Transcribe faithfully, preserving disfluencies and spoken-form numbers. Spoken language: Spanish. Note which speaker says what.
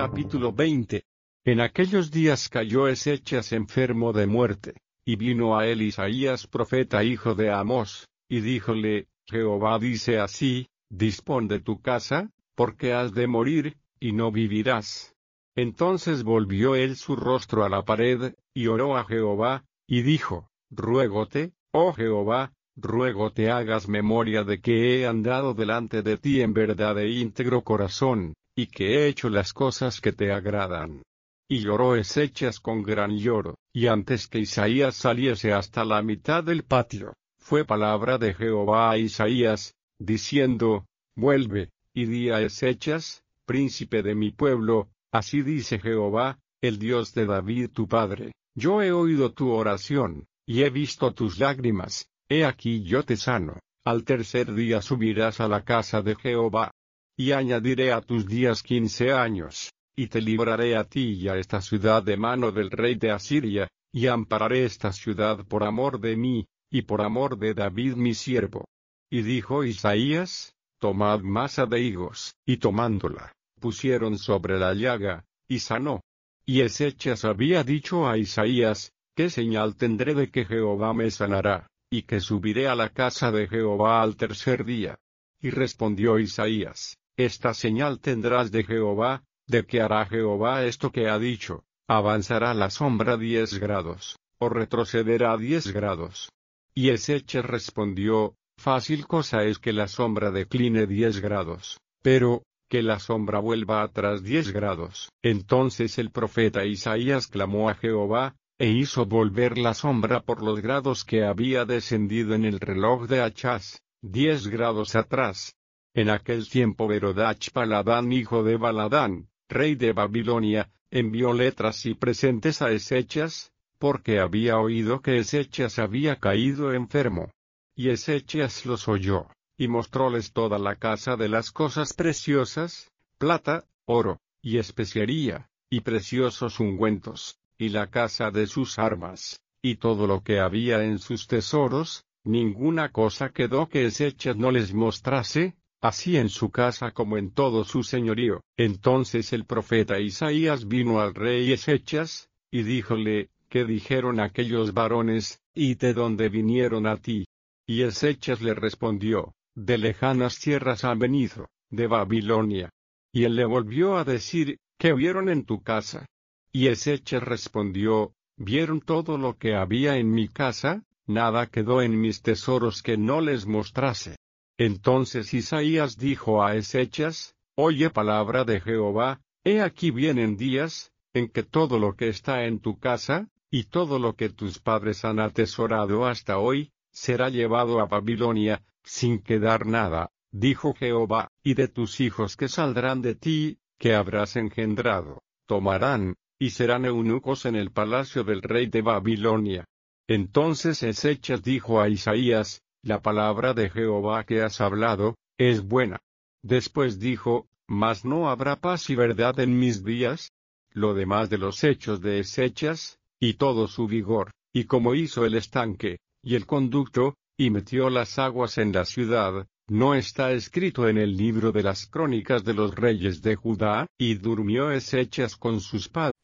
Speaker 1: Capítulo veinte. En aquellos días cayó Ezechas enfermo de muerte, y vino a él Isaías profeta hijo de Amós, y díjole, Jehová dice así, dispón de tu casa, porque has de morir, y no vivirás. Entonces volvió él su rostro a la pared, y oró a Jehová, y dijo, ruégote, oh Jehová, ruégote hagas memoria de que he andado delante de ti en verdad e íntegro corazón, y que he hecho las cosas que te agradan. Y lloró Ezechas con gran lloro, y antes que Isaías saliese hasta la mitad del patio, fue palabra de Jehová a Isaías, diciendo, vuelve, y di a Ezechas, príncipe de mi pueblo, así dice Jehová, el Dios de David tu padre, yo he oído tu oración, y he visto tus lágrimas, he aquí yo te sano, al tercer día subirás a la casa de Jehová. Y añadiré a tus días quince años, y te libraré a ti y a esta ciudad de mano del rey de Asiria, y ampararé esta ciudad por amor de mí, y por amor de David mi siervo. Y dijo Isaías, tomad masa de higos, y tomándola, pusieron sobre la llaga, y sanó. Y Ezechas había dicho a Isaías, ¿qué señal tendré de que Jehová me sanará, y que subiré a la casa de Jehová al tercer día? Y respondió Isaías, esta señal tendrás de Jehová, de que hará Jehová esto que ha dicho, avanzará la sombra diez grados, o retrocederá diez grados. Y Ezechas respondió, fácil cosa es que la sombra decline diez grados, pero, que la sombra vuelva atrás diez grados. Entonces el profeta Isaías clamó a Jehová, e hizo volver la sombra por los grados que había descendido en el reloj de Achaz, diez grados atrás. En aquel tiempo Merodach-Baladán hijo de Baladán, rey de Babilonia, envió letras y presentes a Ezechas, porque había oído que Ezechas había caído enfermo. Y Ezechas los oyó, y mostróles toda la casa de las cosas preciosas, plata, oro, y especiería, y preciosos ungüentos, y la casa de sus armas, y todo lo que había en sus tesoros, ninguna cosa quedó que Ezechas no les mostrase, así en su casa como en todo su señorío. Entonces el profeta Isaías vino al rey Ezechas, y díjole, ¿qué dijeron aquellos varones, y de dónde vinieron a ti? Y Ezechas le respondió, de lejanas tierras han venido, de Babilonia. Y él le volvió a decir, ¿qué vieron en tu casa? Y Ezechas respondió, ¿vieron todo lo que había en mi casa? Nada quedó en mis tesoros que no les mostrase. Entonces Isaías dijo a Ezechas, oye palabra de Jehová, he aquí vienen días, en que todo lo que está en tu casa, y todo lo que tus padres han atesorado hasta hoy, será llevado a Babilonia, sin quedar nada, dijo Jehová, y de tus hijos que saldrán de ti, que habrás engendrado, tomarán, y serán eunucos en el palacio del rey de Babilonia. Entonces Ezechas dijo a Isaías, la palabra de Jehová que has hablado, es buena. Después dijo, mas no habrá paz y verdad en mis días. Lo demás de los hechos de Ezechas, y todo su vigor, y como hizo el estanque, y el conducto, y metió las aguas en la ciudad, no está escrito en el libro de las crónicas de los reyes de Judá. Y durmió Ezechas con sus padres.